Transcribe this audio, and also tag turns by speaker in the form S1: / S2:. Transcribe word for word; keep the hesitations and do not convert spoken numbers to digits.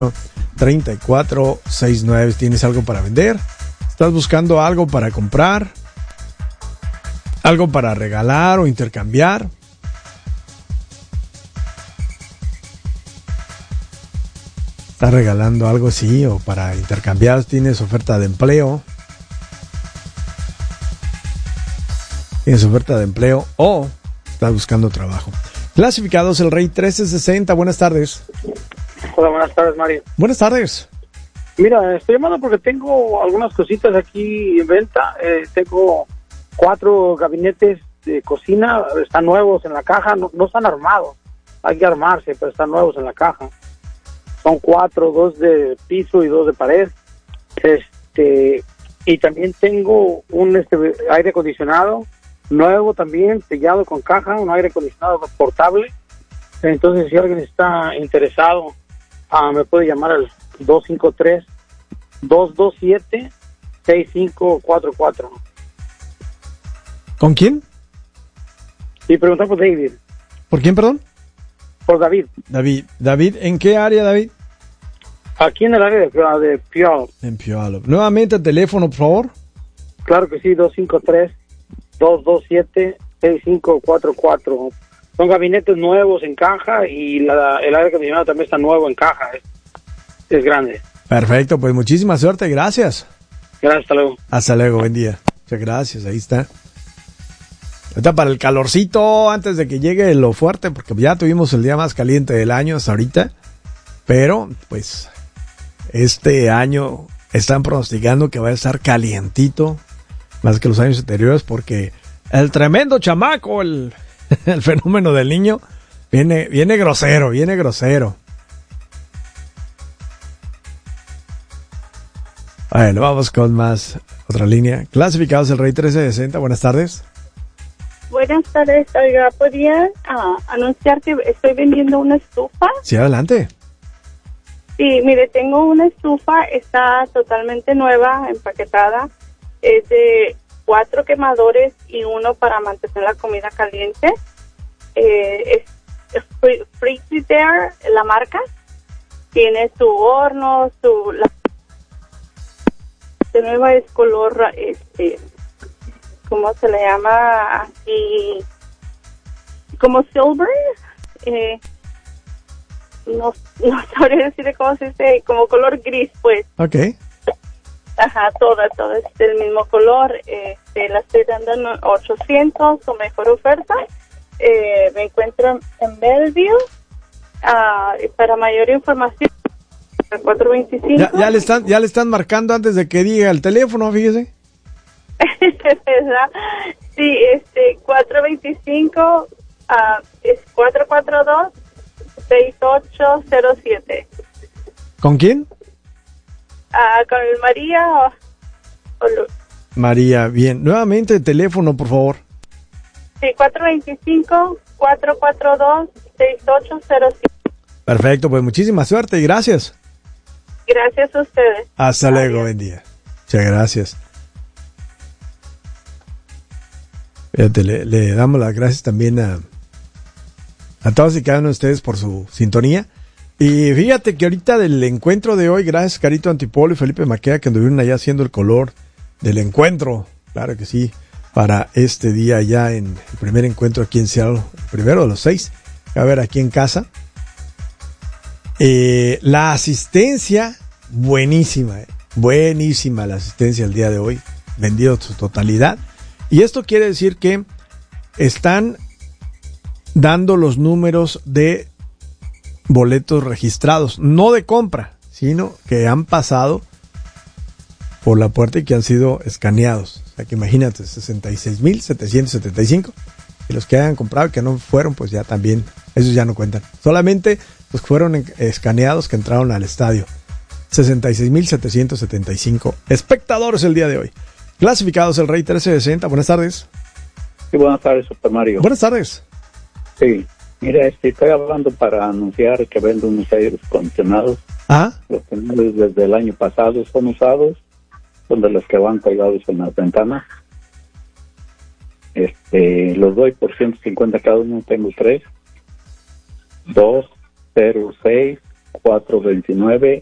S1: treinta y cuatro sesenta y nueve. ¿Tienes algo para vender? ¿Estás buscando algo para comprar? ¿Algo para regalar o intercambiar? ¿Estás regalando algo así o para intercambiar? ¿Tienes oferta de empleo? ¿Tienes oferta de empleo o estás buscando trabajo? Clasificados El Rey trece sesenta. Buenas tardes.
S2: Hola, buenas tardes, Mario.
S1: Buenas tardes.
S2: Mira, estoy llamando porque tengo algunas cositas aquí en venta. Eh, tengo cuatro gabinetes de cocina, están nuevos en la caja, no, no están armados. Hay que armarse, pero están nuevos en la caja. Son cuatro, dos de piso y dos de pared. Este, y también tengo un este, aire acondicionado nuevo también, sellado con caja, un aire acondicionado portable. Entonces, si alguien está interesado, uh, me puede llamar al dos cinco tres, dos dos siete, seis cinco cuatro cuatro.
S1: ¿Con quién?
S2: Y preguntar por David.
S1: ¿Por quién, perdón?
S2: Por David.
S1: David. David, ¿en qué área, David?
S2: Aquí en el área de, de Puyallup.
S1: En Puyallup. Nuevamente el teléfono, por favor.
S2: Claro que sí, dos cinco tres, dos dos siete, seis cinco cuatro cuatro. Son gabinetes nuevos en caja y la, el aire acondicionado también está nuevo en caja. Es, es grande.
S1: Perfecto, pues muchísima suerte, gracias.
S2: Gracias, hasta luego.
S1: Hasta luego, buen día. Muchas gracias, ahí está. Ahorita para el calorcito, antes de que llegue lo fuerte, porque ya tuvimos el día más caliente del año hasta ahorita. Pero, pues, este año están pronosticando que va a estar calientito, más que los años anteriores, porque el tremendo chamaco, el, el fenómeno del niño, viene, viene grosero, viene grosero. Bueno, vamos con más, otra línea. Clasificados El Rey trece sesenta, buenas tardes.
S3: Buenas tardes, oiga, ¿podría uh, anunciar que estoy vendiendo una estufa?
S1: Sí, adelante.
S3: Sí, mire, tengo una estufa, está totalmente nueva, empaquetada, es de cuatro quemadores y uno para mantener la comida caliente. Eh, es Frigidaire, la marca, tiene su horno, su... La, de nueva es color, este... ¿cómo se le llama aquí? Como silver, eh, no, no sabría decirle cómo se dice, como color gris, pues.
S1: Ok.
S3: Ajá, toda, toda es del mismo color. Este, la estoy dando en ochocientos, o mejor oferta. Eh, me encuentro en Bellevue. Uh, para mayor información, cuatro veinticinco.
S1: Ya, ya, le están, ya le están marcando antes de que diga el teléfono, fíjese.
S3: ¿Verdad? Sí, este, cuatro veinticinco, uh, es cuatro cuatro dos, seis ocho cero siete.
S1: ¿Con quién?
S3: Uh, ¿Con el María o, o Luz?
S1: María, bien. Nuevamente el teléfono, por favor.
S3: Sí, cuatro veinticinco, cuatro cuatro dos, seis ocho cero siete.
S1: Perfecto, pues muchísima suerte y gracias.
S3: Gracias a ustedes.
S1: Hasta Adiós. Luego, buen día. Muchas gracias. Fíjate, le, le damos las gracias también a, a todos y cada uno de ustedes por su sintonía. Y fíjate que ahorita del encuentro de hoy, gracias Carito Antipolo y Felipe Maqueda que anduvieron allá haciendo el color del encuentro. Claro que sí, para este día ya en el primer encuentro aquí en Seattle, el primero de los seis, a ver aquí en casa. Eh, la asistencia, buenísima, eh, buenísima la asistencia el día de hoy, vendido su totalidad. Y esto quiere decir que están dando los números de boletos registrados, no de compra, sino que han pasado por la puerta y que han sido escaneados. O sea que imagínate, sesenta y seis mil setecientos setenta y cinco. Y los que hayan comprado y que no fueron, pues ya también, esos ya no cuentan. Solamente los que fueron escaneados que entraron al estadio. sesenta y seis mil setecientos setenta y cinco espectadores el día de hoy. Clasificados El Rey trece sesenta, buenas tardes.
S4: Sí, buenas tardes, Super Mario.
S1: Buenas tardes.
S4: Sí, mira, este, estoy hablando para anunciar que vendo unos aires acondicionados.
S1: ¿Ah?
S4: Los tenemos desde el año pasado, son usados, son de los que van colgados en las ventanas. Este, los doy por ciento cincuenta cada uno, tengo tres. dos, cero, seis, cuatro dos nueve,